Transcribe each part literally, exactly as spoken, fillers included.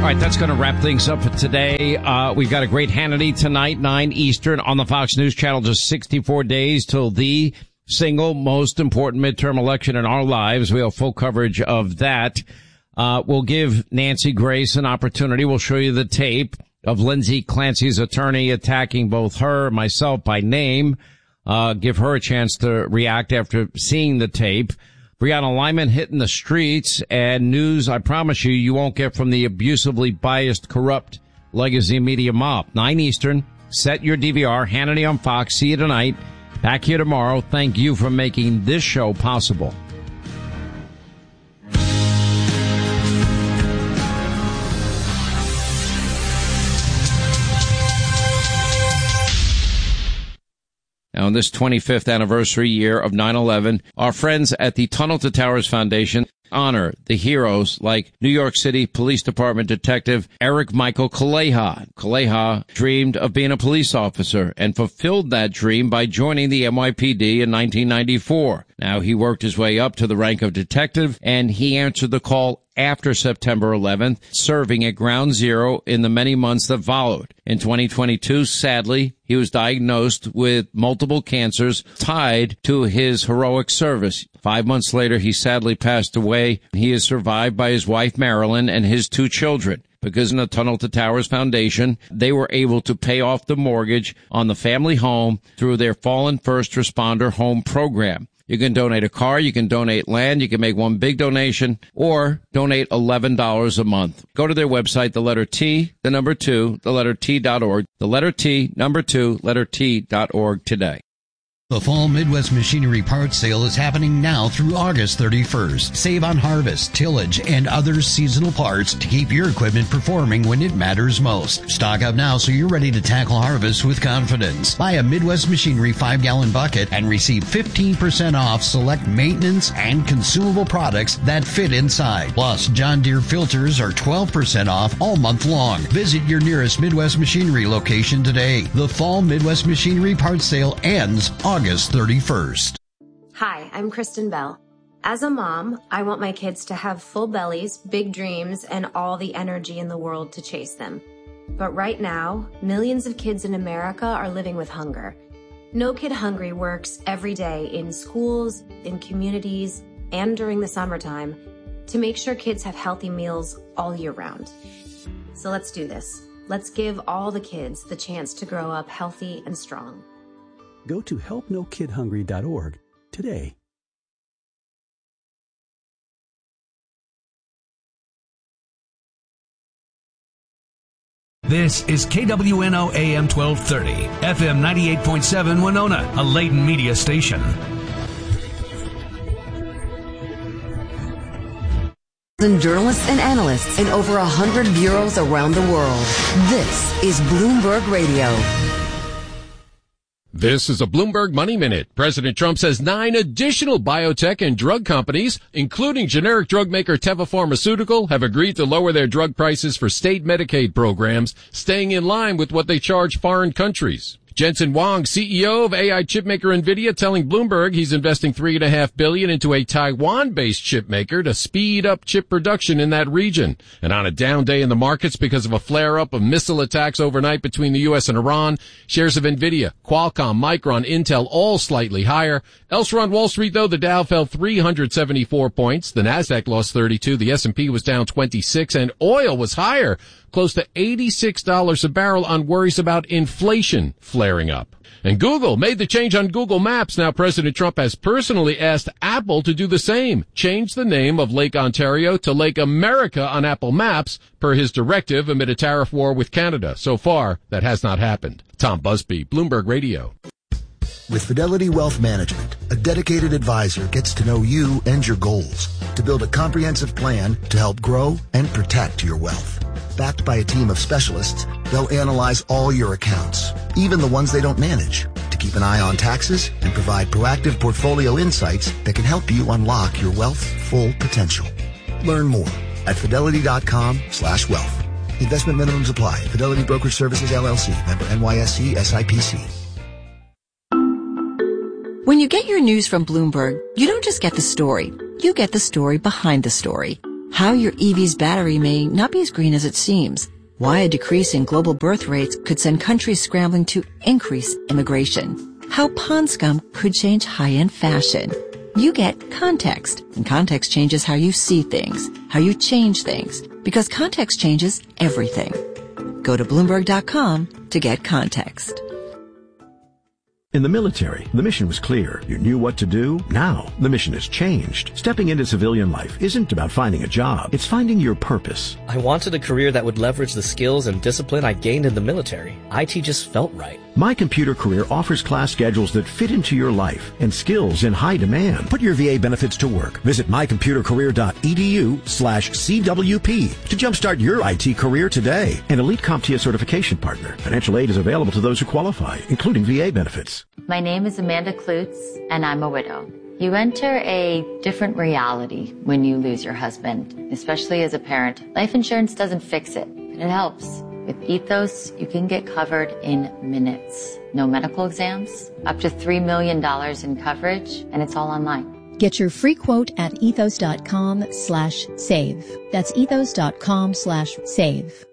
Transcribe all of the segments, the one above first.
right, that's going to wrap things up for today. Uh, we've got a great Hannity tonight, nine Eastern on the Fox News Channel. Just sixty-four days till the single most important midterm election in our lives. We have full coverage of that. Uh, we'll give Nancy Grace an opportunity. We'll show you the tape of Lindsay Clancy's attorney attacking both her and myself by name. Uh, give her a chance to react after seeing the tape. Breonna Lyman hitting the streets, and news I promise you you won't get from the abusively biased, corrupt legacy media mob. nine Eastern. Set your D V R. Hannity on Fox. See you tonight. Back here tomorrow. Thank you for making this show possible. Now, in this twenty-fifth anniversary year of nine eleven, our friends at the Tunnel to Towers Foundation honor the heroes like New York City Police Department Detective Eric Michael Kaleha. Kaleha dreamed of being a police officer and fulfilled that dream by joining the N Y P D in nineteen ninety-four. Now, he worked his way up to the rank of detective, and he answered the call after September eleventh, serving at Ground Zero in the many months that followed. In twenty twenty-two, sadly, he was diagnosed with multiple cancers tied to his heroic service. Five months later, he sadly passed away. He is survived by his wife, Marilyn, and his two children. Because in the Tunnel to Towers Foundation, they were able to pay off the mortgage on the family home through their Fallen First Responder Home Program. You can donate a car, you can donate land, you can make one big donation, or donate eleven dollars a month. Go to their website, the letter T, the number two, the letter T dot org, the letter T, number two, letter T dot org today. The Fall Midwest Machinery Parts Sale is happening now through August thirty-first. Save on harvest, tillage, and other seasonal parts to keep your equipment performing when it matters most. Stock up now so you're ready to tackle harvest with confidence. Buy a Midwest Machinery five gallon bucket and receive fifteen percent off select maintenance and consumable products that fit inside. Plus, John Deere filters are twelve percent off all month long. Visit your nearest Midwest Machinery location today. The Fall Midwest Machinery Parts Sale ends August thirty-first. Hi, I'm Kristen Bell. As a mom, I want my kids to have full bellies, big dreams, and all the energy in the world to chase them. But right now, millions of kids in America are living with hunger. No Kid Hungry works every day in schools, in communities, and during the summertime to make sure kids have healthy meals all year round. So let's do this. Let's give all the kids the chance to grow up healthy and strong. Go to help no kid hungry dot org today. This is K W N O A M twelve thirty, F M ninety-eight point seven Winona, a Layton media station. Journalists and analysts in over a hundred bureaus around the world. This is Bloomberg Radio. This is a Bloomberg Money Minute. President Trump says nine additional biotech and drug companies, including generic drug maker Teva Pharmaceutical, have agreed to lower their drug prices for state Medicaid programs, staying in line with what they charge foreign countries. Jensen Huang, C E O of A I chipmaker NVIDIA, telling Bloomberg he's investing three and a half billion into a Taiwan-based chipmaker to speed up chip production in that region. And on a down day in the markets because of a flare-up of missile attacks overnight between the U S and Iran, shares of NVIDIA, Qualcomm, Micron, Intel, all slightly higher. Elsewhere on Wall Street, though, the Dow fell three hundred seventy-four points. The Nasdaq lost thirty-two. The S and P was down twenty-six. And oil was higher, close to eighty-six dollars a barrel on worries about inflation flaring up. And Google made the change on Google Maps. Now President Trump has personally asked Apple to do the same. Change the name of Lake Ontario to Lake America on Apple Maps per his directive amid a tariff war with Canada. So far, that has not happened. Tom Busby, Bloomberg Radio. With Fidelity Wealth Management, a dedicated advisor gets to know you and your goals to build a comprehensive plan to help grow and protect your wealth. Backed by a team of specialists, they'll analyze all your accounts, even the ones they don't manage, to keep an eye on taxes and provide proactive portfolio insights that can help you unlock your wealth's full potential. Learn more at fidelity.com slash wealth. Investment minimums apply. Fidelity Brokerage Services, L L C. Member N Y S E S I P C. When you get your news from Bloomberg, you don't just get the story. You get the story behind the story. how your E V's battery may not be as green as it seems, why a decrease in global birth rates could send countries scrambling to increase immigration, how pond scum could change high-end fashion. You get context, and context changes how you see things, how you change things, because context changes everything. Go to Bloomberg dot com to get context. In the military, the mission was clear. You knew what to do. Now, the mission has changed. Stepping into civilian life isn't about finding a job. It's finding your purpose. I wanted a career that would leverage the skills and discipline I gained in the military. I T just felt right. My Computer Career offers class schedules that fit into your life and skills in high demand. Put your V A benefits to work. Visit my computer career dot e d u slash C W P to jumpstart your I T career today. An Elite CompTIA certification partner. Financial aid is available to those who qualify, including V A benefits. My name is Amanda Klutz, and I'm a widow. You enter a different reality when you lose your husband, especially as a parent. Life insurance doesn't fix it, but it helps. With Ethos, you can get covered in minutes. No medical exams, up to three million dollars in coverage, and it's all online. Get your free quote at ethos dot com slash save. That's ethos dot com slash save.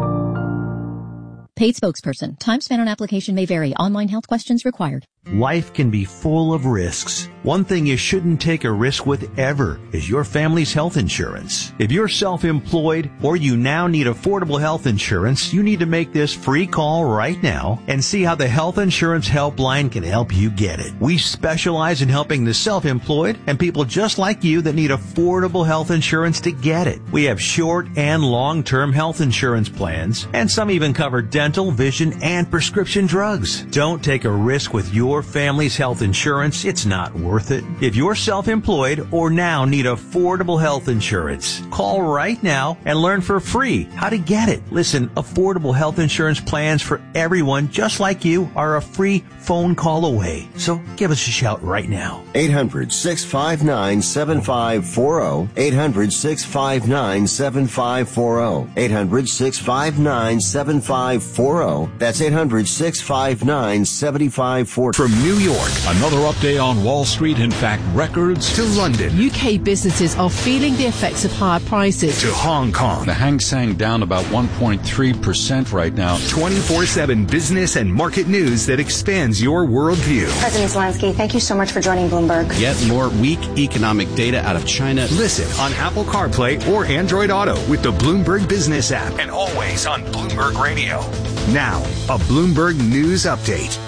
Paid spokesperson. Time spent on application may vary. Online health questions required. Life can be full of risks. One thing you shouldn't take a risk with ever is your family's health insurance. If you're self-employed or you now need affordable health insurance, you need to make this free call right now and see how the Health Insurance Helpline can help you get it. We specialize in helping the self-employed and people just like you that need affordable health insurance to get it. We have short and long-term health insurance plans, and some even cover dental, vision, and prescription drugs. Don't take a risk with your family's health insurance. It's not worth it. If you're self-employed or now need affordable health insurance, call right now and learn for free how to get it. Listen, affordable health insurance plans for everyone just like you are a free phone call away. So give us a shout right now. eight hundred, six five nine, seven five four zero. eight hundred, six five nine, seven five four zero. eight hundred, six five nine, seven five four zero. That's eight hundred, six five nine, seven five four zero. From New York, another update on Wall Street. In fact, records to London. U K businesses are feeling the effects of higher prices. To Hong Kong. The Hang Seng down about one point three percent right now. twenty-four seven business and market news that expands your worldview. President Zelensky, thank you so much for joining Bloomberg. Yet more weak economic data out of China. Listen on Apple CarPlay or Android Auto with the Bloomberg Business app. And always on Bloomberg Radio. Now, a Bloomberg News Update.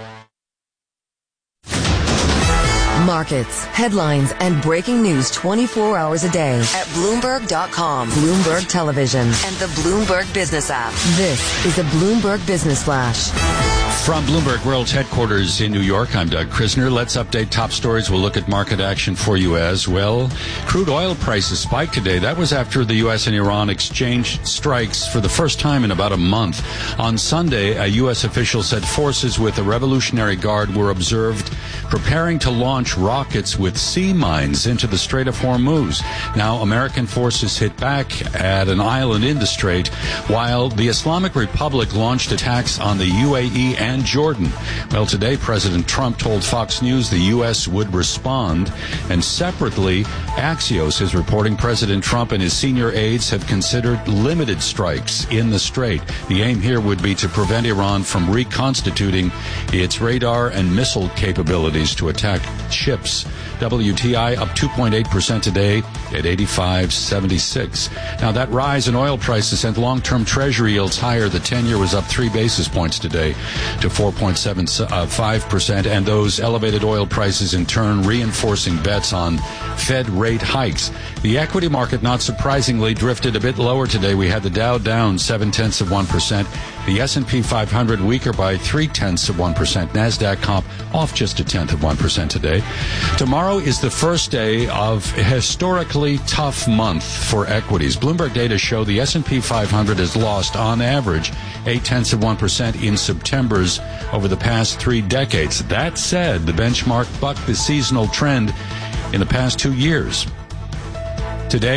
Markets, headlines, and breaking news twenty-four hours a day at Bloomberg dot com, Bloomberg Television, and the Bloomberg Business app. This is a Bloomberg Business Flash. From Bloomberg World's headquarters in New York, I'm Doug Krisner. Let's update top stories. We'll look at market action for you as well. Crude oil prices spiked today. That was after the U S and Iran exchanged strikes for the first time in about a month. On Sunday, a U S official said forces with the Revolutionary Guard were observed preparing to launch rockets with sea mines into the Strait of Hormuz. Now, American forces hit back at an island in the strait, while the Islamic Republic launched attacks on the U A E and Jordan. Well, today, President Trump told Fox News the U S would respond. And separately, Axios is reporting President Trump and his senior aides have considered limited strikes in the strait. The aim here would be to prevent Iran from reconstituting its radar and missile capabilities to attack ships. W T I up two point eight percent today at eighty-five seventy-six. Now, that rise in oil prices sent long-term Treasury yields higher. The ten-year was up three basis points today to four point seven five percent, and those elevated oil prices in turn reinforcing bets on Fed rate hikes. The equity market, not surprisingly, drifted a bit lower today. We had the Dow down seven-tenths of one percent. The S and P five hundred weaker by three-tenths of one percent. NASDAQ comp off just a tenth of one percent today. Tomorrow is the first day of a historically tough month for equities. Bloomberg data show the S and P five hundred has lost, on average, eight-tenths of one percent in September's over the past three decades. That said, the benchmark bucked the seasonal trend in the past two years. Today,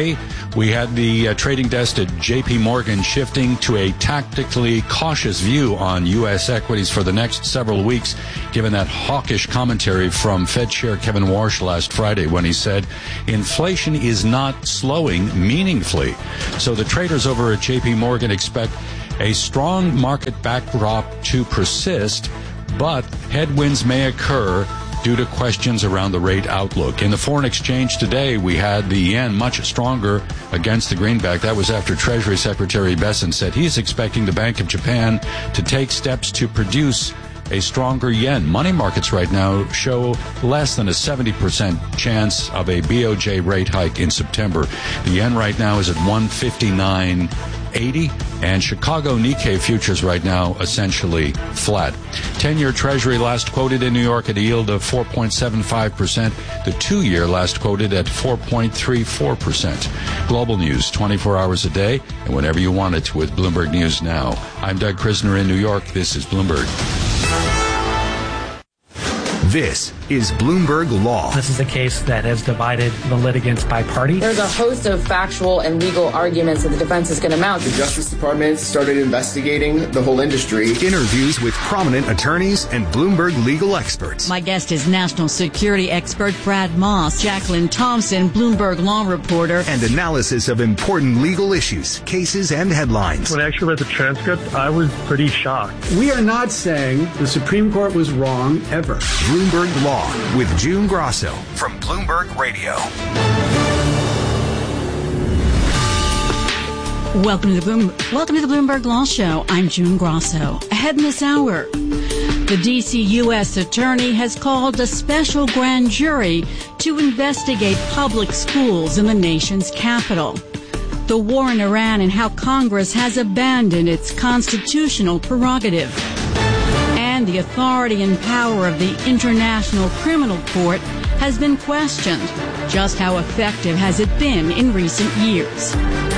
We had the uh, trading desk at J P Morgan shifting to a tactically cautious view on U S equities for the next several weeks, given that hawkish commentary from Fed Chair Kevin Warsh last Friday when he said inflation is not slowing meaningfully. So the traders over at J P Morgan expect a strong market backdrop to persist, but headwinds may occur due to questions around the rate outlook. In the foreign exchange today, we had the yen much stronger against the greenback. That was after Treasury Secretary Bessent said he's expecting the Bank of Japan to take steps to produce a stronger yen. Money markets right now show less than a seventy percent chance of a B O J rate hike in September. The yen right now is at one fifty-nine eighty, and Chicago Nikkei futures right now essentially flat. ten-year Treasury last quoted in New York at a yield of four point seven five percent. The two-year last quoted at four point three four percent. Global news twenty-four hours a day and whenever you want it with Bloomberg News Now. I'm Doug Krisner in New York. This is Bloomberg. This is Bloomberg Law. This is a case that has divided the litigants by party. There's a host of factual and legal arguments that the defense is going to mount. The Justice Department started investigating the whole industry. Interviews with prominent attorneys and Bloomberg legal experts. My guest is national security expert Brad Moss, Jacqueline Thompson, Bloomberg law reporter. And analysis of important legal issues, cases, and headlines. When I actually read the transcript, I was pretty shocked. We are not saying the Supreme Court was wrong ever. Bloomberg Law with June Grosso from Bloomberg Radio. Welcome to the Bloom, welcome to the Bloomberg Law Show. I'm June Grosso. Ahead in this hour, the D C U S attorney has called a special grand jury to investigate public schools in the nation's capital. The war in Iran and how Congress has abandoned its constitutional prerogative. And the authority and power of the International Criminal Court has been questioned. Just how effective has it been in recent years?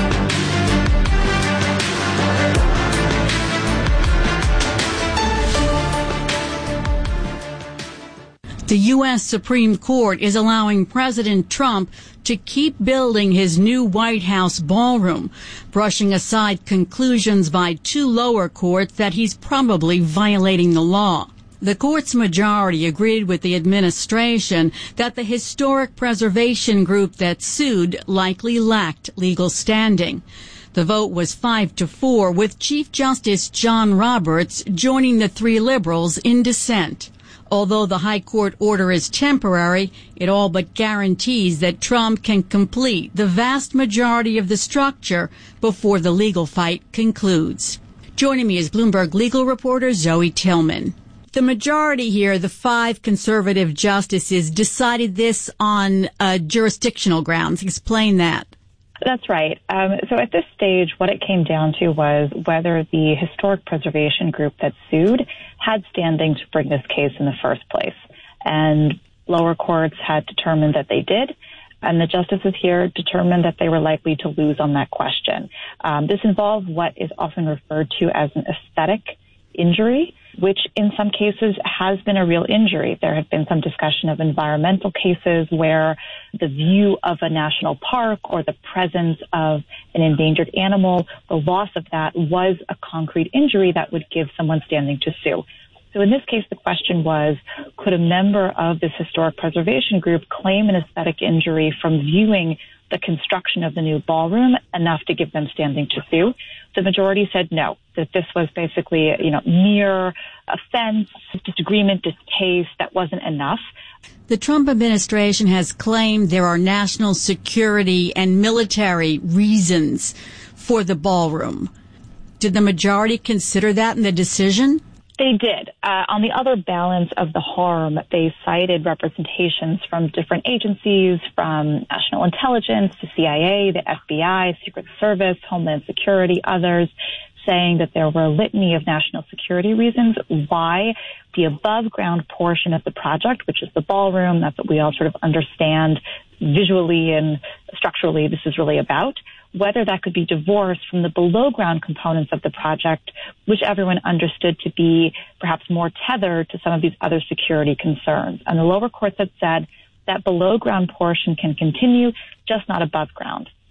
The U S Supreme Court is allowing President Trump to keep building his new White House ballroom, brushing aside conclusions by two lower courts that he's probably violating the law. The court's majority agreed with the administration that the historic preservation group that sued likely lacked legal standing. The vote was five to four, with Chief Justice John Roberts joining the three liberals in dissent. Although the high court order is temporary, it all but guarantees that Trump can complete the vast majority of the structure before the legal fight concludes. Joining me is Bloomberg legal reporter Zoe Tillman. The majority here, the five conservative justices, decided this on uh, jurisdictional grounds. Explain that. That's right. Um, so at this stage, what it came down to was whether the historic preservation group that sued had standing to bring this case in the first place. And lower courts had determined that they did, and the justices here determined that they were likely to lose on that question. Um, this involved what is often referred to as an aesthetic injury, which in some cases has been a real injury. There had been some discussion of environmental cases where the view of a national park or the presence of an endangered animal, the loss of that was a concrete injury that would give someone standing to sue. So in this case, the question was, could a member of this historic preservation group claim an aesthetic injury from viewing the construction of the new ballroom enough to give them standing to sue? The majority said no, that this was basically, you know, mere offense, disagreement, distaste, that wasn't enough. The Trump administration has claimed there are national security and military reasons for the ballroom. Did the majority consider that in the decision? They did. Uh, on the other balance of the harm, they cited representations from different agencies, from National Intelligence to C I A, the F B I, Secret Service, Homeland Security, others, saying that there were a litany of national security reasons why the above-ground portion of the project, which is the ballroom, that's what we all sort of understand visually and structurally this is really about, whether that could be divorced from the below-ground components of the project, which everyone understood to be perhaps more tethered to some of these other security concerns. And the lower courts had said that below-ground portion can continue, just not above ground.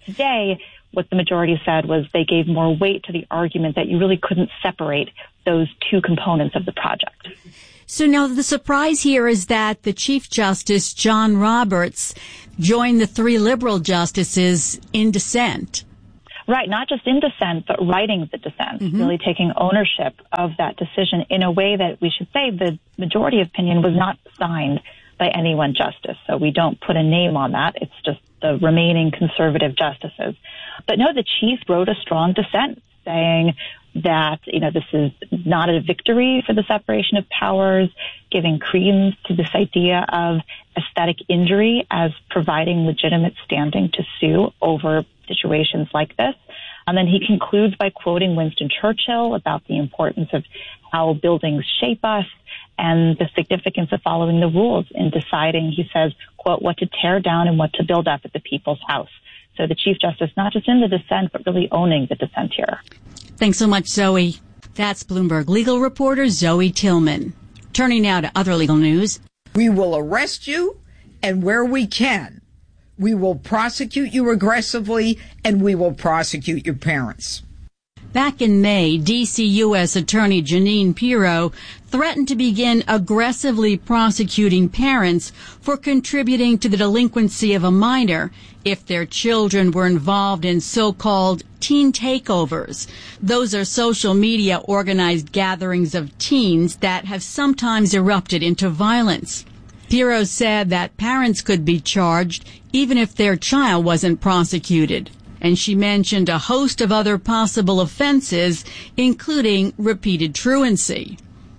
Today, what the majority said was they gave more weight to the argument that you really couldn't separate those two components of the project. So now the surprise here is that the Chief Justice, John Roberts, joined the three liberal justices in dissent. Right, not just in dissent, but writing the dissent, mm-hmm. really taking ownership of that decision in a way that we should say the majority opinion was not signed by any one justice. So we don't put a name on that. It's just the remaining conservative justices. But no, the chief wrote a strong dissent saying that, you know, this is not a victory for the separation of powers, giving credence to this idea of aesthetic injury as providing legitimate standing to sue over situations like this. And then he concludes by quoting Winston Churchill about the importance of how buildings shape us and the significance of following the rules in deciding, he says, quote, what to tear down and what to build up at the people's house. So the Chief Justice, not just in the dissent, but really owning the dissent here. Thanks so much, Zoe. That's Bloomberg legal reporter Zoe Tillman. Turning now to other legal news. We will arrest you, and where we can, we will prosecute you aggressively, and we will prosecute your parents. Back in May, D C U S Attorney Jeanine Pirro threatened to begin aggressively prosecuting parents for contributing to the delinquency of a minor if their children were involved in so-called teen takeovers. Those are social media organized gatherings of teens that have sometimes erupted into violence. Pirro said that parents could be charged even if their child wasn't prosecuted. And she mentioned a host of other possible offenses, including repeated truancy.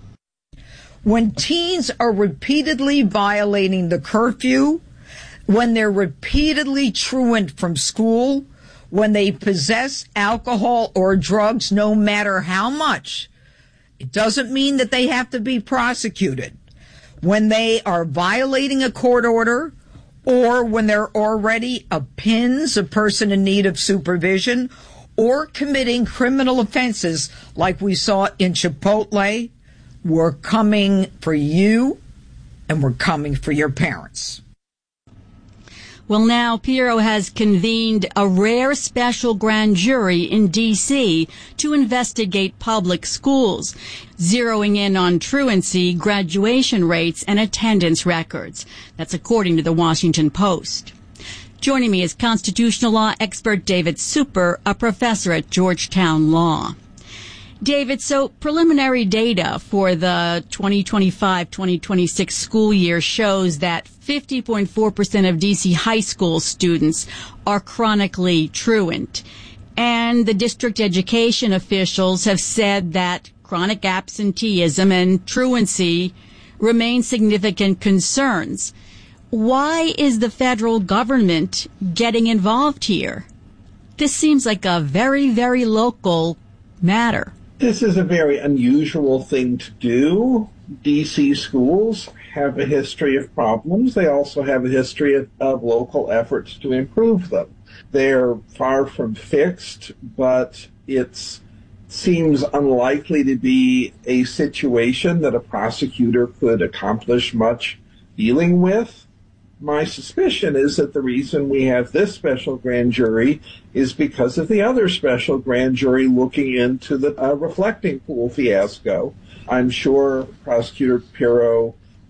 When teens are repeatedly violating the curfew, when they're repeatedly truant from school, when they possess alcohol or drugs, no matter how much, it doesn't mean that they have to be prosecuted. When they are violating a court order, or when they're already a P I N S, a person in need of supervision, or committing criminal offenses like we saw in Chipotle, we're coming for you and we're coming for your parents. Well, now Pirro has convened a rare special grand jury in D C to investigate public schools, zeroing in on truancy, graduation rates, and attendance records. That's according to the Washington Post. Joining me is constitutional law expert David Super, a professor at Georgetown Law. David, so preliminary data for the twenty twenty-five twenty twenty-six school year shows that fifty point four percent of D C high school students are chronically truant. And the district education officials have said that chronic absenteeism and truancy remain significant concerns. Why is the federal government getting involved here? This seems like a very, very local matter. This is a very unusual thing to do. D C schools have a history of problems. They also have a history of, of local efforts to improve them. They're far from fixed, but it seems unlikely to be a situation that a prosecutor could accomplish much dealing with. My suspicion is that the reason we have this special grand jury is because of the other special grand jury looking into the uh, reflecting pool fiasco. I'm sure Prosecutor Pirro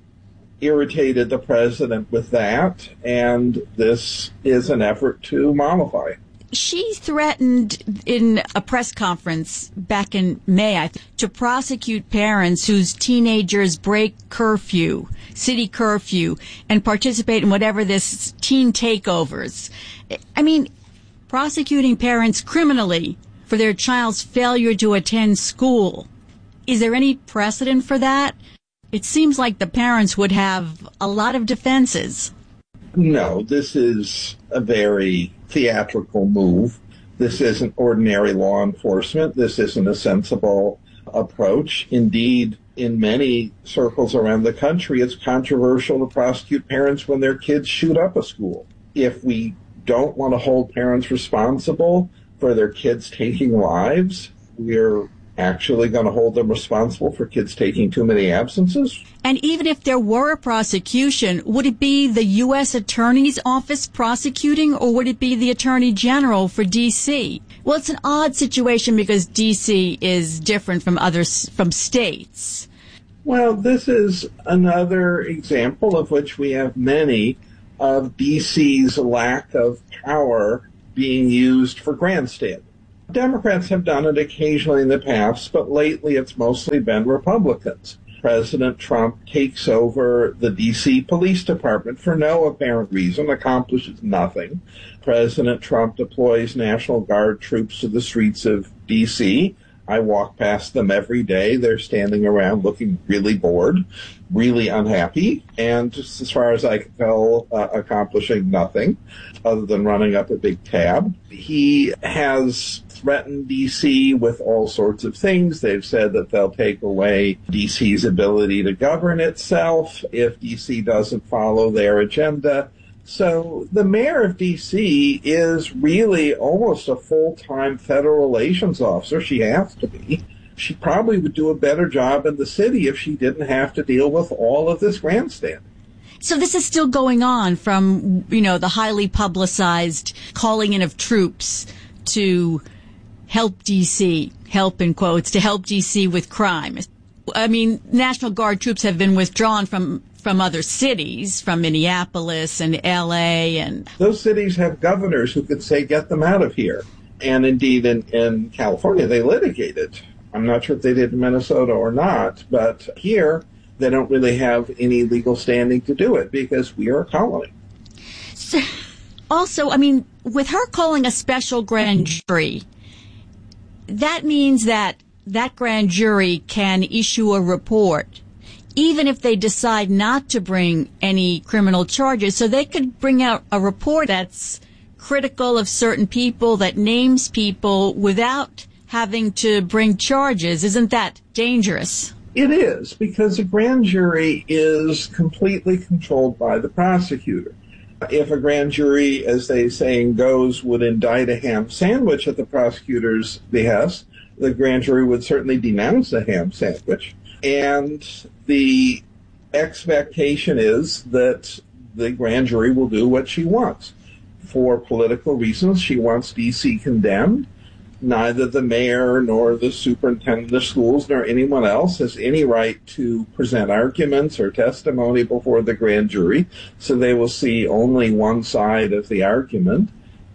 irritated the president with that, and this is an effort to mollify. She threatened in a press conference back in May to prosecute parents whose teenagers break curfew, city curfew, and participate in whatever this teen takeovers. I mean, prosecuting parents criminally for their child's failure to attend school. Is there any precedent for that? It seems like the parents would have a lot of defenses. No, this is a very theatrical move. This isn't ordinary law enforcement. This isn't a sensible approach. Indeed, in many circles around the country, it's controversial to prosecute parents when their kids shoot up a school. If we don't want to hold parents responsible for their kids taking lives, we're actually going to hold them responsible for kids taking too many absences? And even if there were a prosecution, would it be the U S Attorney's Office prosecuting, or would it be the Attorney General for D C? Well, it's an odd situation because D C is different from others, from states. Well, this is another example of which we have many of D C's lack of power being used for grandstanding. Democrats have done it occasionally in the past, but lately it's mostly been Republicans. President Trump takes over the D C Police Department for no apparent reason, accomplishes nothing. President Trump deploys National Guard troops to the streets of D C. I walk past them every day. They're standing around looking really bored, really unhappy, and just as far as I can tell, uh, accomplishing nothing other than running up a big tab. He has threatened D C with all sorts of things. They've said that they'll take away D C's ability to govern itself if D C doesn't follow their agenda. So the mayor of D C is really almost a full-time federal relations officer. She has to be. She probably would do a better job in the city if she didn't have to deal with all of this grandstanding. So this is still going on from, you know, the highly publicized calling in of troops to help D C, help in quotes, to help D C with crime. I mean, National Guard troops have been withdrawn from from other cities, from Minneapolis and L A and those cities have governors who could say, get them out of here. And indeed, in, in California, they litigated. I'm not sure if they did in Minnesota or not, but here they don't really have any legal standing to do it because we are a colony. So, also, I mean, with her calling a special grand jury, that means that that grand jury can issue a report even if they decide not to bring any criminal charges. So they could bring out a report that's critical of certain people, that names people without having to bring charges. Isn't that dangerous? It is, because a grand jury is completely controlled by the prosecutor. If a grand jury, as they saying goes, would indict a ham sandwich at the prosecutor's behest, the grand jury would certainly denounce a ham sandwich. And the expectation is that the grand jury will do what she wants. For political reasons, she wants D C condemned. Neither the mayor nor the superintendent of schools nor anyone else has any right to present arguments or testimony before the grand jury, so they will see only one side of the argument.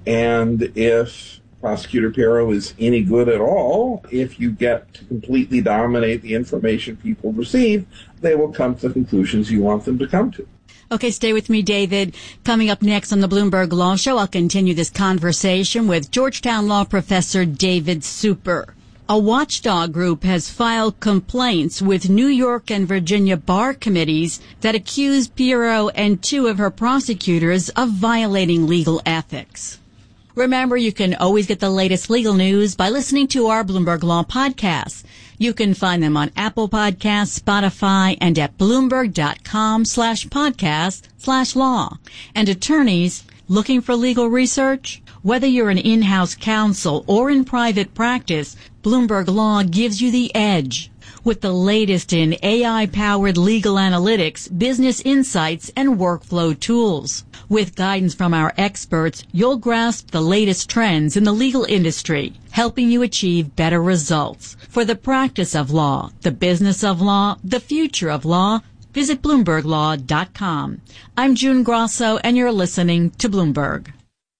And if Prosecutor Pirro is any good at all, if you get to completely dominate the information people receive, they will come to the conclusions you want them to come to. Okay, stay with me, David. Coming up next on the Bloomberg Law Show, I'll continue this conversation with Georgetown law professor David Super. A watchdog group has filed complaints with New York and Virginia bar committees that accuse Pirro and two of her prosecutors of violating legal ethics. Remember, you can always get the latest legal news by listening to our Bloomberg Law podcasts. You can find them on Apple Podcasts, Spotify, and at Bloomberg.com slash podcast slash law. And attorneys looking for legal research? Whether you're an in-house counsel or in private practice, Bloomberg Law gives you the edge. With the latest in A I-powered legal analytics, business insights, and workflow tools. With guidance from our experts, you'll grasp the latest trends in the legal industry, helping you achieve better results. For the practice of law, the business of law, the future of law, visit Bloomberg Law dot com. I'm June Grosso, and you're listening to Bloomberg.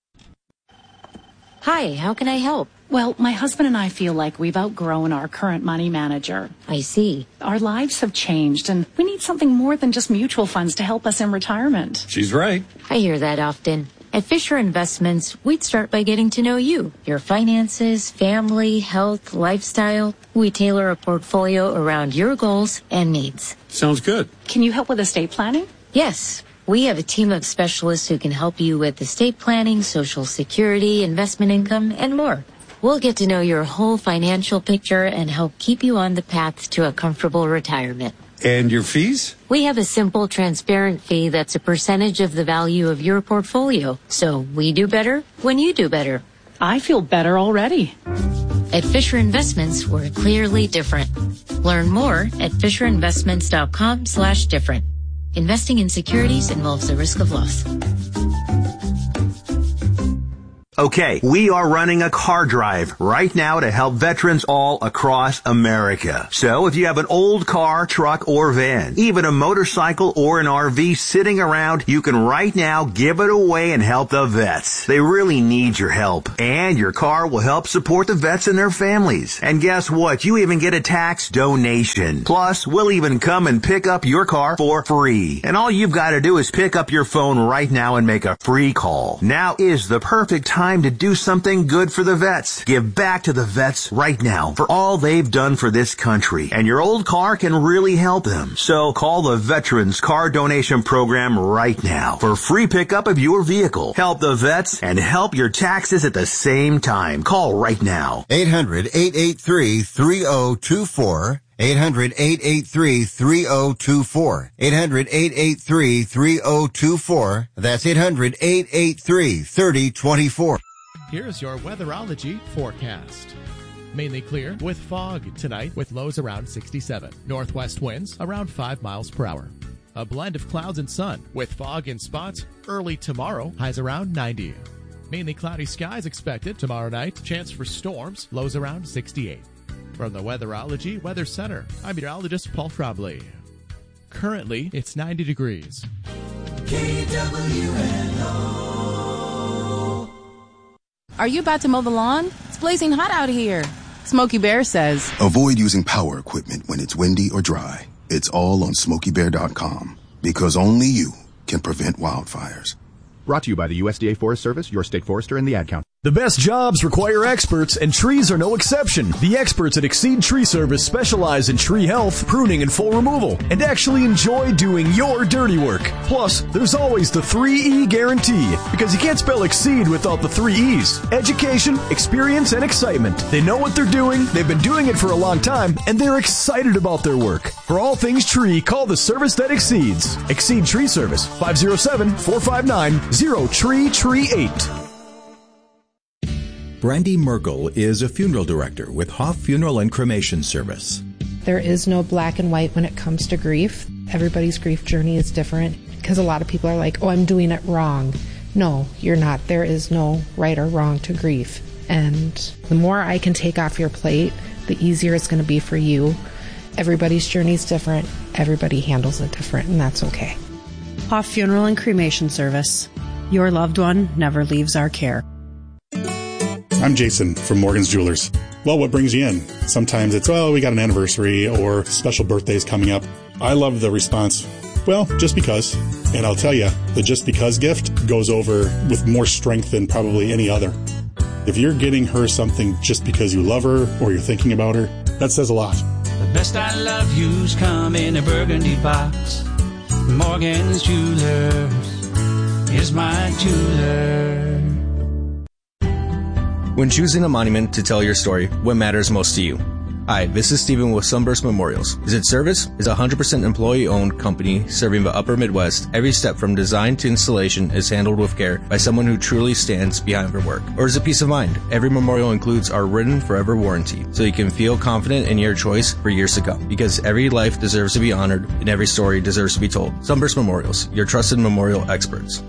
Hi, how can I help? Well, my husband and I feel like we've outgrown our current money manager. I see. Our lives have changed, and we need something more than just mutual funds to help us in retirement. She's right. I hear that often. At Fisher Investments, we'd start by getting to know you, your finances, family, health, lifestyle. We tailor a portfolio around your goals and needs. Sounds good. Can you help with estate planning? Yes. We have a team of specialists who can help you with estate planning, Social Security, investment income, and more. We'll get to know your whole financial picture and help keep you on the path to a comfortable retirement. And your fees? We have a simple, transparent fee that's a percentage of the value of your portfolio. So we do better when you do better. I feel better already. At Fisher Investments, we're clearly different. Learn more at FisherInvestments.com slash different. Investing in securities involves the risk of loss. Okay, we are running a car drive right now to help veterans all across America. So if you have an old car, truck, or van, even a motorcycle or an R V sitting around, you can right now give it away and help the vets. They really need your help. And your car will help support the vets and their families. And guess what? You even get a tax donation. Plus, we'll even come and pick up your car for free. And all you've got to do is pick up your phone right now and make a free call. Now is the perfect time to do something good for the vets. Give back to the vets right now for all they've done for this country. And your old car can really help them. So call the Veterans Car Donation Program right now for free pickup of your vehicle. Help the vets and help your taxes at the same time. Call right now. eight hundred, eight eight three, three oh two four. eight hundred, eight eight three, three oh two four. eight hundred, eight eight three, three oh two four. That's eight hundred, eight eight three, three oh two four. Here's your weatherology forecast. Mainly clear with fog tonight with lows around sixty-seven. Northwest winds around five miles per hour. A blend of clouds and sun with fog in spots early tomorrow, highs around ninety. Mainly cloudy skies expected tomorrow night. Chance for storms, lows around sixty-eight. From the Weatherology Weather Center, I'm meteorologist Paul Trombley. Currently, it's ninety degrees. K W N O. Are you about to mow the lawn? It's blazing hot out here. Smokey Bear says, avoid using power equipment when it's windy or dry. It's all on Smokey Bear dot com because only you can prevent wildfires. Brought to you by the U S D A Forest Service, your state forester, and the Ad Council. The best jobs require experts, and trees are no exception. The experts at Exceed Tree Service specialize in tree health, pruning, and full removal, and actually enjoy doing your dirty work. Plus, there's always the three E guarantee, because you can't spell Exceed without the three E's. Education, experience, and excitement. They know what they're doing, they've been doing it for a long time, and they're excited about their work. For all things tree, call the service that exceeds. Exceed Tree Service, five oh seven, four five nine, zero tree tree eight. Brandy Merkel is a funeral director with Hoff Funeral and Cremation Service. There is no black and white when it comes to grief. Everybody's grief journey is different because a lot of people are like, oh, I'm doing it wrong. No, you're not. There is no right or wrong to grief. And the more I can take off your plate, the easier it's going to be for you. Everybody's journey is different. Everybody handles it different, and that's okay. Hoff Funeral and Cremation Service. Your loved one never leaves our care. I'm Jason from Morgan's Jewelers. Well, what brings you in? Sometimes it's, well, we got an anniversary or special birthdays coming up. I love the response, well, just because. And I'll tell you, the just because gift goes over with more strength than probably any other. If you're getting her something just because you love her or you're thinking about her, that says a lot. The best I love you's come in a burgundy box. Morgan's Jewelers is my jeweler. When choosing a monument to tell your story, what matters most to you? Hi, this is Stephen with Sunburst Memorials. Is it service? Is a one hundred percent employee-owned company serving the upper Midwest. Every step from design to installation is handled with care by someone who truly stands behind their work. Or is it peace of mind? Every memorial includes our written forever warranty, so you can feel confident in your choice for years to come. Because every life deserves to be honored and every story deserves to be told. Sunburst Memorials, your trusted memorial experts.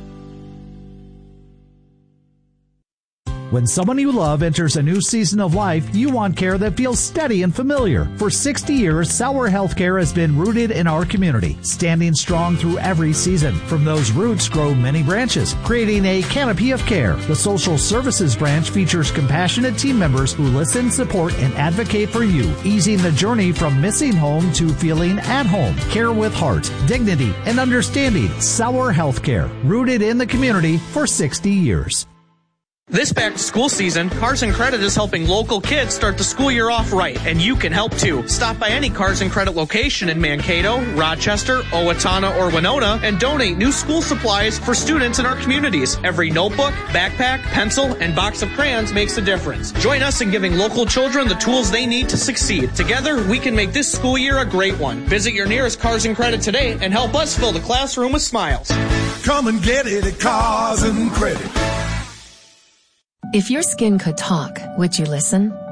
When someone you love enters a new season of life, you want care that feels steady and familiar. For sixty years, Sauer Healthcare has been rooted in our community, standing strong through every season. From those roots grow many branches, creating a canopy of care. The social services branch features compassionate team members who listen, support, and advocate for you, easing the journey from missing home to feeling at home. Care with heart, dignity, and understanding. Sauer Healthcare, rooted in the community for sixty years. This back-to-school season, Cars and Credit is helping local kids start the school year off right, and you can help too. Stop by any Cars and Credit location in Mankato, Rochester, Owatonna, or Winona and donate new school supplies for students in our communities. Every notebook, backpack, pencil, and box of crayons makes a difference. Join us in giving local children the tools they need to succeed. Together, we can make this school year a great one. Visit your nearest Cars and Credit today and help us fill the classroom with smiles. Come and get it at Cars and Credit. If your skin could talk, would you listen?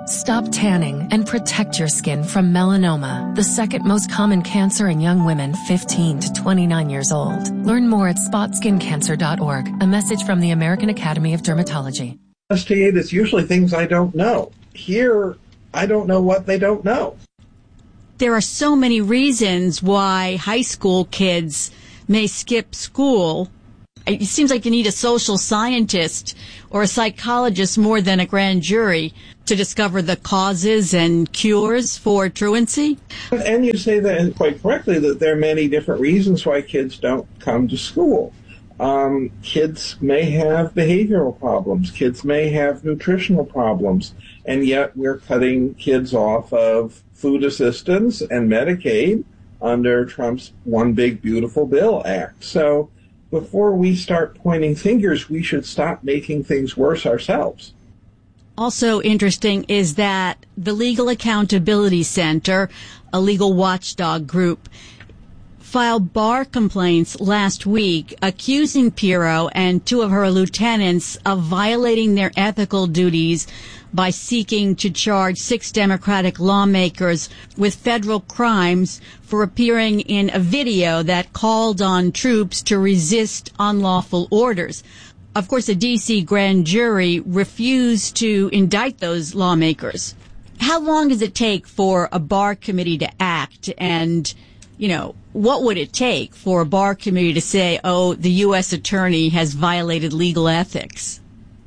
Stop tanning and protect your skin from melanoma, the second most common cancer in young women fifteen to twenty-nine years old. Learn more at spot skin cancer dot org. A message from the American Academy of Dermatology. Investigate is usually things I don't know. Here, I don't know what they don't know. There are so many reasons why high school kids may skip school. It seems like you need a social scientist or a psychologist more than a grand jury to discover the causes and cures for truancy. And you say that quite correctly, that there are many different reasons why kids don't come to school. Um, kids may have behavioral problems. Kids may have nutritional problems. And yet we're cutting kids off of food assistance and Medicaid under Trump's One Big Beautiful Bill Act. So before we start pointing fingers, we should stop making things worse ourselves. Also interesting is that the Legal Accountability Center, a legal watchdog group, filed bar complaints last week accusing Pirro and two of her lieutenants of violating their ethical duties by seeking to charge six Democratic lawmakers with federal crimes for appearing in a video that called on troops to resist unlawful orders. Of course, a D C grand jury refused to indict those lawmakers. How long does it take for a bar committee to act? And, you know, what would it take for a bar committee to say, oh, the U S attorney has violated legal ethics?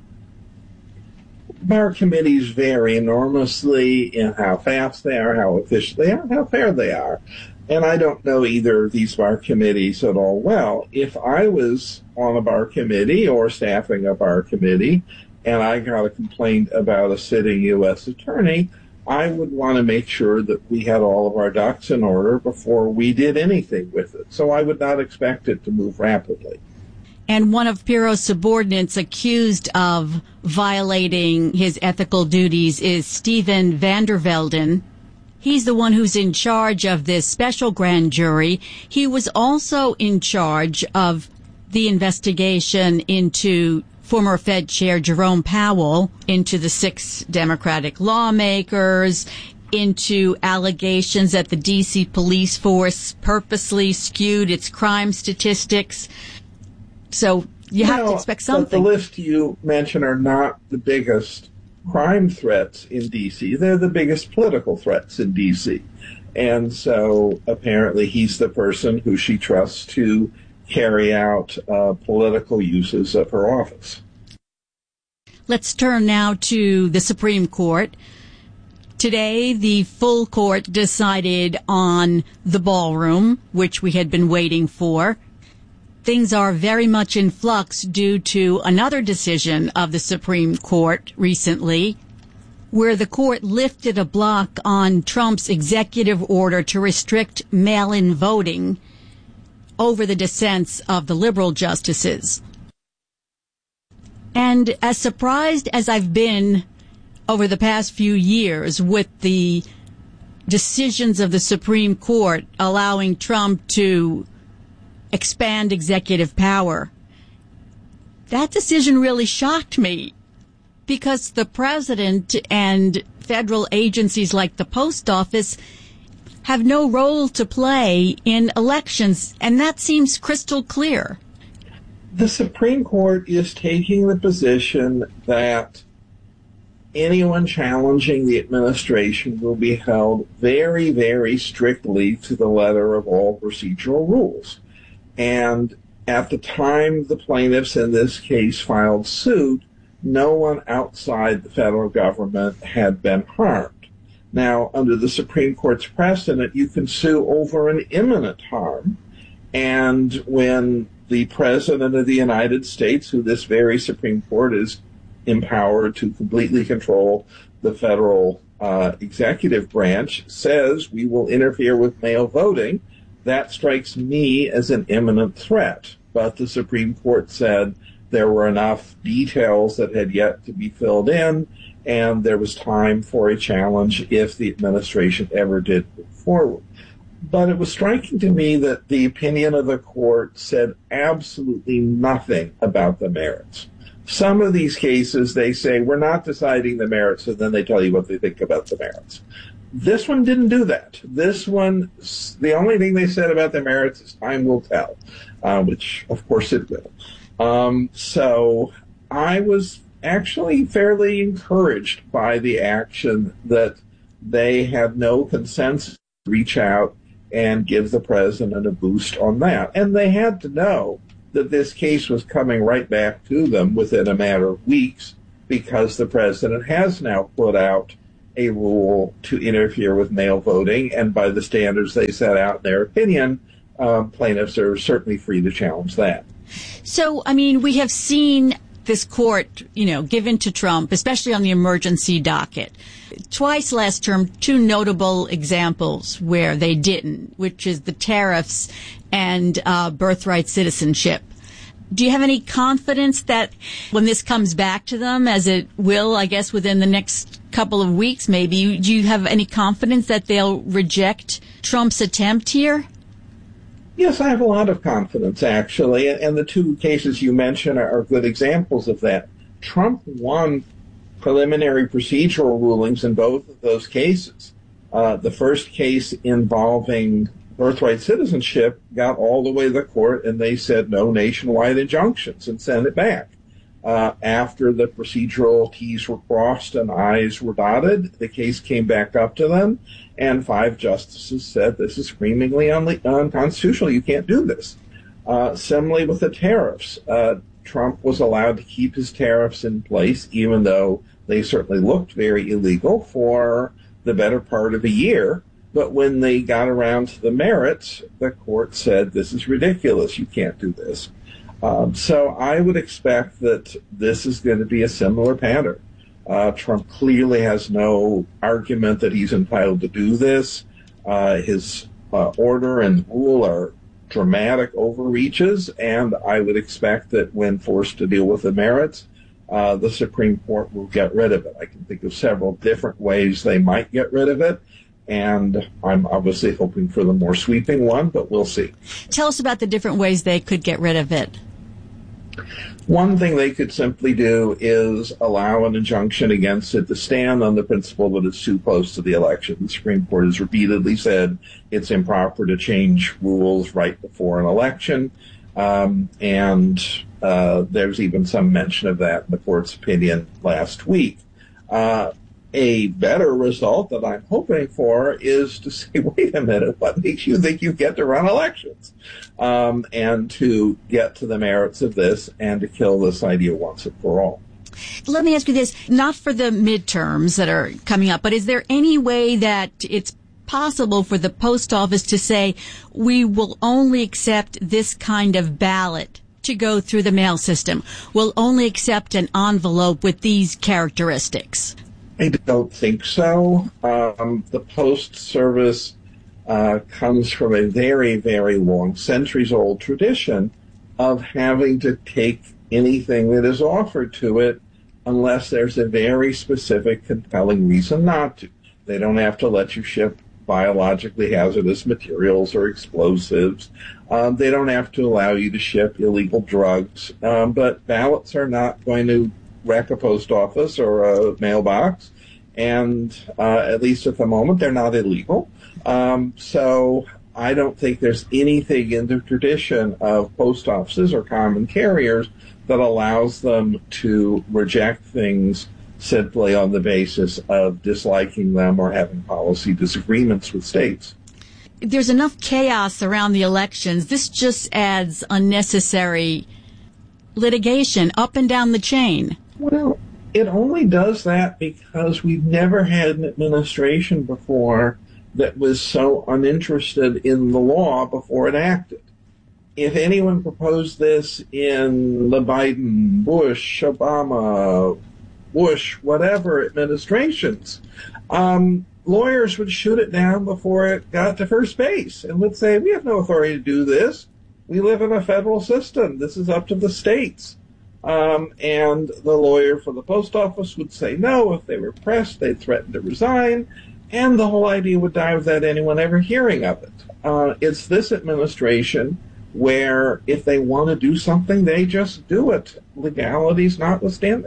Bar committees vary enormously in how fast they are, how efficient they are, how fair they are. And I don't know either of these bar committees at all well. If I was on a bar committee or staffing a bar committee and I got a complaint about a sitting U S attorney, I would want to make sure that we had all of our ducks in order before we did anything with it. So I would not expect it to move rapidly. And one of Pirro's subordinates accused of violating his ethical duties is Steven van der Velden. He's the one who's in charge of this special grand jury. He was also in charge of the investigation into former Fed Chair Jerome Powell, into the six Democratic lawmakers, into allegations that the D C police force purposely skewed its crime statistics. So you have no, to expect something. But the list you mention are not the biggest crime threats in D C. They're the biggest political threats in D C. And so apparently he's the person who she trusts to carry out uh, political uses of her office. Let's turn now to the Supreme Court. Today, the full court decided on the ballroom, which we had been waiting for. Things are very much in flux due to another decision of the Supreme Court recently, where the court lifted a block on Trump's executive order to restrict mail-in voting over the dissents of the liberal justices. And as surprised as I've been over the past few years with the decisions of the Supreme Court allowing Trump to expand executive power, that decision really shocked me, because the president and federal agencies like the post office have no role to play in elections, and that seems crystal clear. The Supreme Court is taking the position that anyone challenging the administration will be held very, very strictly to the letter of all procedural rules. And at the time the plaintiffs in this case filed suit, no one outside the federal government had been harmed. Now, under the Supreme Court's precedent, you can sue over an imminent harm. And when the President of the United States, who this very Supreme Court is empowered to completely control the federal uh, executive branch, says we will interfere with mail voting, that strikes me as an imminent threat. But the Supreme Court said there were enough details that had yet to be filled in, and there was time for a challenge if the administration ever did move forward. But it was striking to me that the opinion of the court said absolutely nothing about the merits. Some of these cases, they say, we're not deciding the merits, and then they tell you what they think about the merits. This one didn't do that. This one, the only thing they said about the merits is time will tell, uh, which, of course, it will. Um, so I was actually fairly encouraged by the action that they had no consensus to reach out and give the president a boost on that. And they had to know that this case was coming right back to them within a matter of weeks, because the president has now put out a rule to interfere with mail voting, and by the standards they set out in their opinion, uh, plaintiffs are certainly free to challenge that. So, I mean, we have seen this court, you know, given to Trump, especially on the emergency docket. Twice last term, two notable examples where they didn't, which is the tariffs and uh, birthright citizenship. Do you have any confidence that when this comes back to them, as it will, I guess, within the next couple of weeks maybe, do you have any confidence that they'll reject Trump's attempt here? Yes, I have a lot of confidence, actually, and the two cases you mentioned are good examples of that. Trump won preliminary procedural rulings in both of those cases. Uh, the first case involving birthright citizenship got all the way to the court, and they said no nationwide injunctions and sent it back. Uh, after the procedural T's were crossed and I's were dotted, the case came back up to them, and five justices said this is screamingly un- unconstitutional. You can't do this. Uh, similarly with the tariffs, uh, Trump was allowed to keep his tariffs in place, even though they certainly looked very illegal, for the better part of a year. But when they got around to the merits, the court said, this is ridiculous. You can't do this. Um, so I would expect that this is going to be a similar pattern. Uh, Trump clearly has no argument that he's entitled to do this. Uh, his uh, order and rule are dramatic overreaches, and I would expect that when forced to deal with the merits, uh, the Supreme Court will get rid of it. I can think of several different ways they might get rid of it, and I'm obviously hoping for the more sweeping one, but we'll see. Tell us about the different ways they could get rid of it. One thing they could simply do is allow an injunction against it to stand on the principle that it's too close to the election. The Supreme Court has repeatedly said it's improper to change rules right before an election, um, and uh, there's even some mention of that in the court's opinion last week. Uh, A better result that I'm hoping for is to say, wait a minute, what makes you think you get to run elections? Um, and to get to the merits of this and to kill this idea once and for all. Let me ask you this, not for the midterms that are coming up, but is there any way that it's possible for the post office to say, we will only accept this kind of ballot to go through the mail system? We'll only accept an envelope with these characteristics? I don't think so. Um, the Post Service uh, comes from a very, very long, centuries-old tradition of having to take anything that is offered to it unless there's a very specific, compelling reason not to. They don't have to let you ship biologically hazardous materials or explosives. Um, they don't have to allow you to ship illegal drugs. Um, but ballots are not going to wreck a post office or a mailbox, and uh, at least at the moment, they're not illegal. Um, so I don't think there's anything in the tradition of post offices or common carriers that allows them to reject things simply on the basis of disliking them or having policy disagreements with states. There's enough chaos around the elections. This just adds unnecessary litigation up and down the chain. Well, it only does that because we've never had an administration before that was so uninterested in the law before it acted. If anyone proposed this in the Biden, Bush, Obama, Bush, whatever administrations, um, lawyers would shoot it down before it got to first base and would say, we have no authority to do this. We live in a federal system. This is up to the states. Um, and the lawyer for the post office would say no. If they were pressed, they'd threaten to resign. And the whole idea would die without anyone ever hearing of it. Uh, it's this administration where if they want to do something, they just do it, legalities notwithstanding.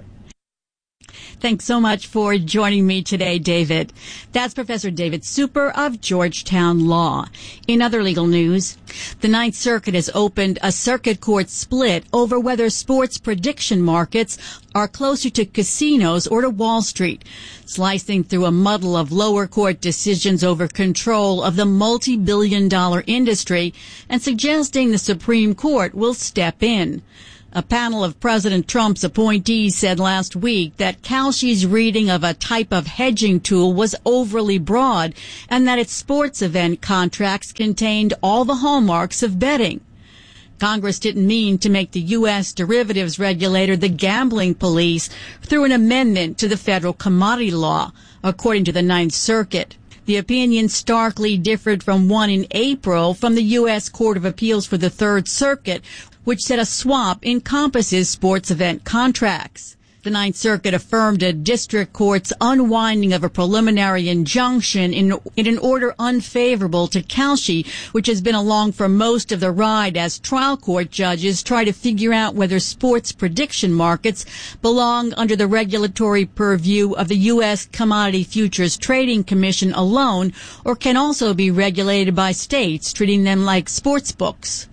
Thanks so much for joining me today, David. That's Professor David Super of Georgetown Law. In other legal news, the Ninth Circuit has opened a circuit court split over whether sports prediction markets are closer to casinos or to Wall Street, slicing through a muddle of lower court decisions over control of the multi-billion dollar industry and suggesting the Supreme Court will step in. A panel of President Trump's appointees said last week that Kalshi's reading of a type of hedging tool was overly broad and that its sports event contracts contained all the hallmarks of betting. Congress didn't mean to make the U S derivatives regulator the gambling police through an amendment to the federal commodity law, according to the Ninth Circuit. The opinion starkly differed from one in April from the U S Court of Appeals for the Third Circuit, which said a swap encompasses sports event contracts. The Ninth Circuit affirmed a district court's unwinding of a preliminary injunction in, in an order unfavorable to Kalshi, which has been along for most of the ride as trial court judges try to figure out whether sports prediction markets belong under the regulatory purview of the U S Commodity Futures Trading Commission alone, or can also be regulated by states, treating them like sports books.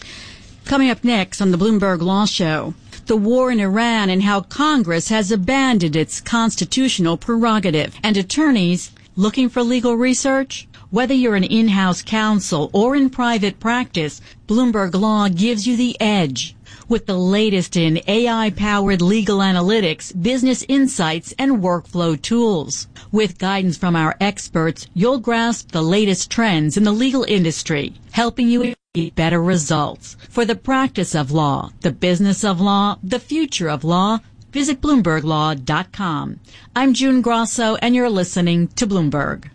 Coming up next on the Bloomberg Law Show, the war in Iran and how Congress has abandoned its constitutional prerogative, and attorneys looking for legal research. Whether you're an in-house counsel or in private practice, Bloomberg Law gives you the edge with the latest in A I-powered legal analytics, business insights, and workflow tools. With guidance from our experts, you'll grasp the latest trends in the legal industry, helping you achieve better results. For the practice of law, the business of law, the future of law, visit Bloomberg Law dot com. I'm June Grosso, and you're listening to Bloomberg.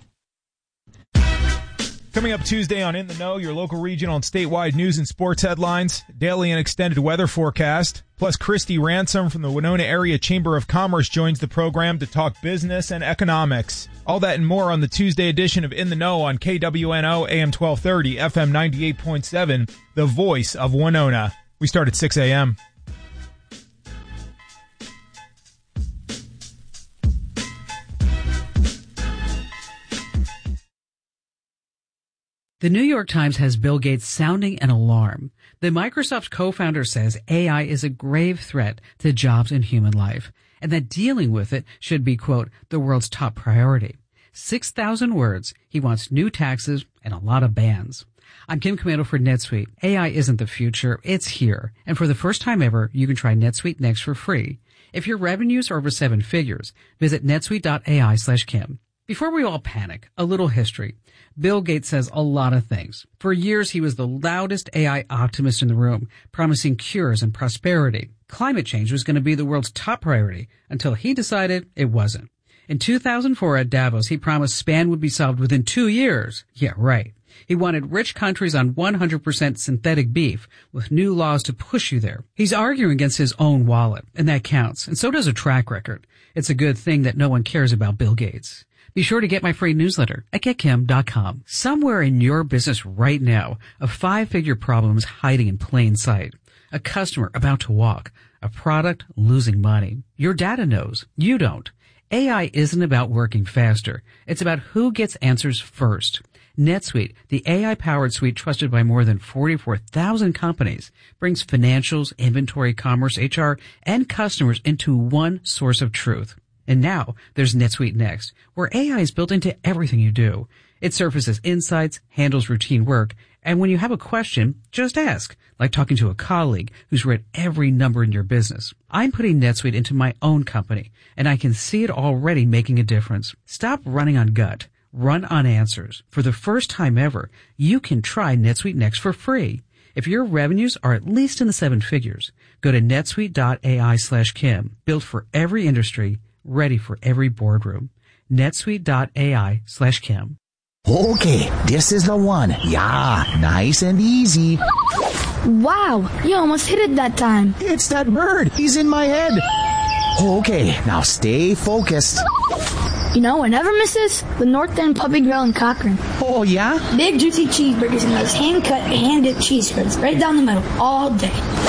Coming up Tuesday on In the Know, your local, regional, and statewide news and sports headlines, daily and extended weather forecast. Plus, Christy Ransom from the Winona Area Chamber of Commerce joins the program to talk business and economics. All that and more on the Tuesday edition of In the Know on K W N O A M twelve thirty, F M ninety-eight point seven, the voice of Winona. We start at six a.m. The New York Times has Bill Gates sounding an alarm. The Microsoft co-founder says A I is a grave threat to jobs and human life, and that dealing with it should be, quote, the world's top priority. six thousand words. He wants new taxes and a lot of bans. I'm Kim Komando for NetSuite. A I isn't the future, it's here. And for the first time ever, you can try NetSuite Next for free. If your revenues are over seven figures, visit netsuite.ai slash Kim. Before we all panic, a little history. Bill Gates says a lot of things. For years, he was the loudest A I optimist in the room, promising cures and prosperity. Climate change was going to be the world's top priority until he decided it wasn't. In two thousand four at Davos, he promised span would be solved within two years. Yeah, right. He wanted rich countries on one hundred percent synthetic beef with new laws to push you there. He's arguing against his own wallet, and that counts, and so does a track record. It's a good thing that no one cares about Bill Gates. Be sure to get my free newsletter at get kim dot com. Somewhere in your business right now, a five-figure problem is hiding in plain sight. A customer about to walk. A product losing money. Your data knows. You don't. A I isn't about working faster. It's about who gets answers first. NetSuite, the A I-powered suite trusted by more than forty-four thousand companies, brings financials, inventory, commerce, H R, and customers into one source of truth. And now there's NetSuite Next, where A I is built into everything you do. It surfaces insights, handles routine work, and when you have a question, just ask, like talking to a colleague who's read every number in your business. I'm putting NetSuite into my own company, and I can see it already making a difference. Stop running on gut. Run on answers. For the first time ever, you can try NetSuite Next for free. If your revenues are at least in the seven figures, go to netsuite.ai slash Kim. Built for every industry, ready for every boardroom. netsuite.ai slash Kim. Okay, this is the one. Yeah, nice and easy. Wow, you almost hit it that time. It's that bird. He's in my head. Okay, now stay focused. You know, I never miss this. The North End Puppy Grill in Cochrane. Oh, yeah? Big, juicy cheeseburgers and those hand-cut, hand-dipped cheese spreads right down the middle all day.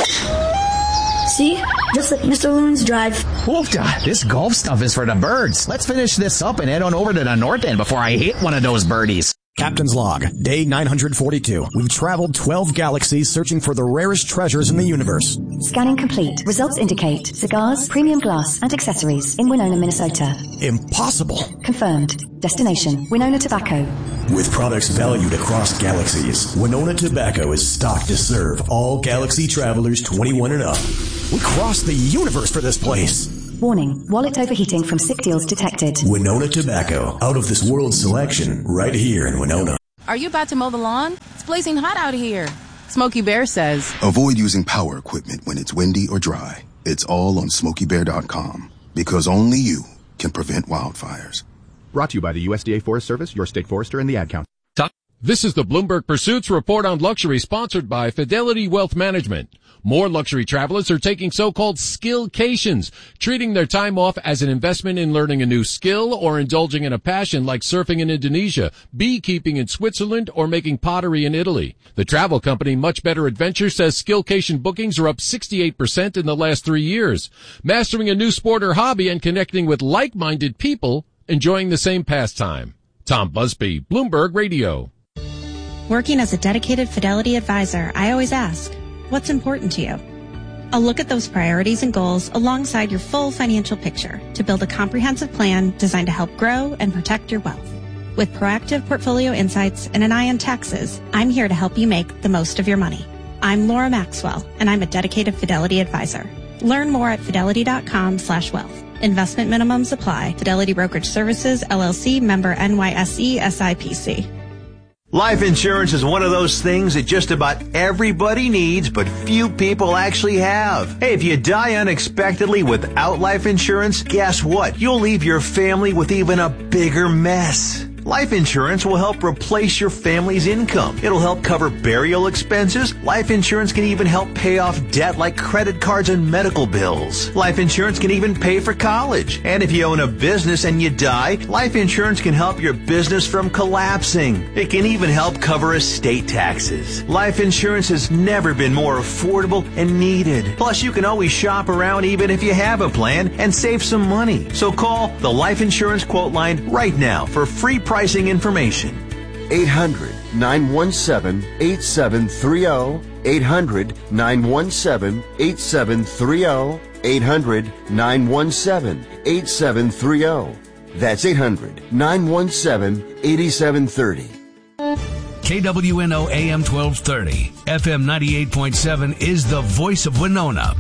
See? Just like Mister Loon's Drive. Woofda, this golf stuff is for the birds. Let's finish this up and head on over to the North End before I hit one of those birdies. Captain's Log, day nine hundred forty-two. We've traveled twelve galaxies searching for the rarest treasures in the universe. Scanning complete. Results indicate cigars, premium glass, and accessories in Winona, Minnesota. Impossible. Confirmed. Destination, Winona Tobacco. With products valued across galaxies, Winona Tobacco is stocked to serve all galaxy travelers twenty-one and up. We crossed the universe for this place. Warning, wallet overheating from sick deals detected. Winona Tobacco, out of this world selection, right here in Winona. Are you about to mow the lawn? It's blazing hot out here. Smokey Bear says, avoid using power equipment when it's windy or dry. It's all on Smokey Bear dot com, because only you can prevent wildfires. Brought to you by the U S D A Forest Service, your state forester, and the Ad Council. This is the Bloomberg Pursuits Report on Luxury, sponsored by Fidelity Wealth Management. More luxury travelers are taking so-called skillcations, treating their time off as an investment in learning a new skill or indulging in a passion like surfing in Indonesia, beekeeping in Switzerland, or making pottery in Italy. The travel company Much Better Adventure says skillcation bookings are up sixty-eight percent in the last three years. Mastering a new sport or hobby and connecting with like-minded people enjoying the same pastime. Tom Busby, Bloomberg Radio. Working as a dedicated Fidelity advisor, I always ask, what's important to you? I'll look at those priorities and goals alongside your full financial picture to build a comprehensive plan designed to help grow and protect your wealth. With proactive portfolio insights and an eye on taxes, I'm here to help you make the most of your money. I'm Laura Maxwell, and I'm a dedicated Fidelity advisor. Learn more at fidelity.com slash wealth. Investment minimums apply. Fidelity Brokerage Services, L L C, member N Y S E, S I P C. Life insurance is one of those things that just about everybody needs, but few people actually have. Hey, if you die unexpectedly without life insurance, guess what? You'll leave your family with even a bigger mess. Life insurance will help replace your family's income. It'll help cover burial expenses. Life insurance can even help pay off debt like credit cards and medical bills. Life insurance can even pay for college. And if you own a business and you die, life insurance can help your business from collapsing. It can even help cover estate taxes. Life insurance has never been more affordable and needed. Plus, you can always shop around even if you have a plan and save some money. So call the Life Insurance Quote Line right now for free pricing information. eight hundred, nine one seven, eight seven three zero. eight hundred, nine one seven, eight seven three zero. eight hundred, nine one seven, eight seven three zero. That's eight hundred, nine one seven, eight seven three zero. K W N O A M twelve thirty, F M ninety-eight point seven is the voice of Winona.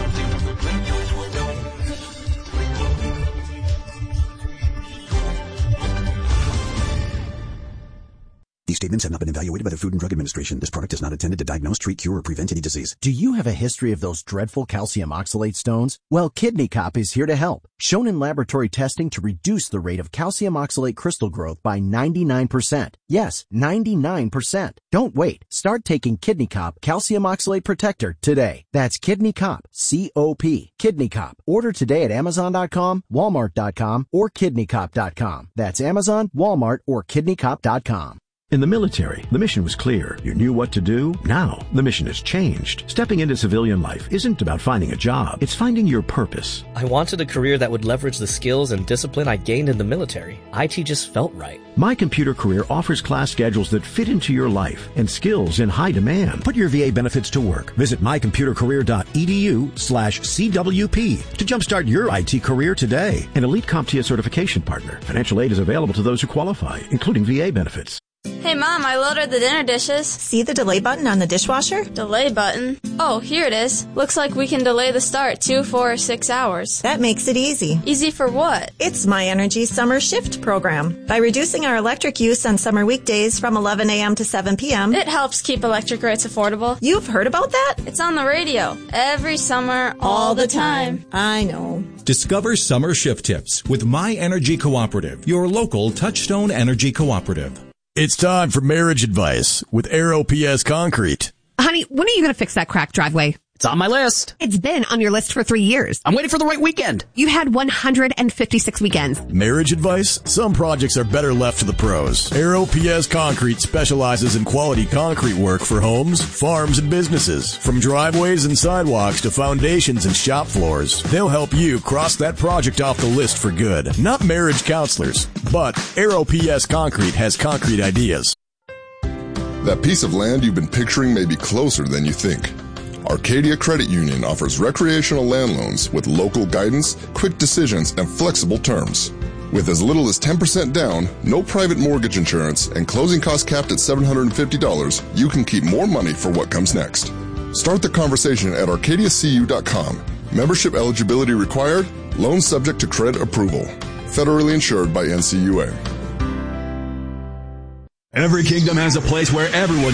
These statements have not been evaluated by the Food and Drug Administration. This product is not intended to diagnose, treat, cure, or prevent any disease. Do you have a history of those dreadful calcium oxalate stones? Well, Kidney Cop is here to help. Shown in laboratory testing to reduce the rate of calcium oxalate crystal growth by ninety-nine percent. Yes, ninety-nine percent. Don't wait. Start taking Kidney Cop Calcium Oxalate Protector today. That's Kidney Cop, C O P, Kidney Cop. Order today at Amazon dot com, Walmart dot com, or Kidney Cop dot com. That's Amazon, Walmart, or Kidney Cop dot com. In the military, the mission was clear. You knew what to do. Now, the mission has changed. Stepping into civilian life isn't about finding a job. It's finding your purpose. I wanted a career that would leverage the skills and discipline I gained in the military. I T just felt right. My Computer Career offers class schedules that fit into your life and skills in high demand. Put your V A benefits to work. Visit my computer career dot e d u slash C W P to jumpstart your I T career today. An elite CompTIA certification partner. Financial aid is available to those who qualify, including V A benefits. Hey Mom, I loaded the dinner dishes. See the delay button on the dishwasher? Delay button? Oh, here it is. Looks like we can delay the start two, four, or six hours. That makes it easy. Easy for what? It's My Energy Summer Shift program. By reducing our electric use on summer weekdays from eleven a.m. to seven p.m. It helps keep electric rates affordable. You've heard about that? It's on the radio. Every summer, all, all the time. time. I know. Discover summer shift tips with My Energy Cooperative, your local Touchstone Energy Cooperative. It's time for marriage advice with Aero P S Concrete. Honey, when are you going to fix that cracked driveway? It's on my list. It's been on your list for three years. I'm waiting for the right weekend. You had one hundred fifty-six weekends. Marriage advice? Some projects are better left to the pros. Aero P S Concrete specializes in quality concrete work for homes, farms, and businesses. From driveways and sidewalks to foundations and shop floors, they'll help you cross that project off the list for good. Not marriage counselors, but Aero P S Concrete has concrete ideas. That piece of land you've been picturing may be closer than you think. Arcadia Credit Union offers recreational land loans with local guidance, quick decisions, and flexible terms. With as little as ten percent down, no private mortgage insurance, and closing costs capped at seven hundred fifty dollars, you can keep more money for what comes next. Start the conversation at arcadia c u dot com. Membership eligibility required. Loan subject to credit approval. Federally insured by N C U A. Every kingdom has a place where everyone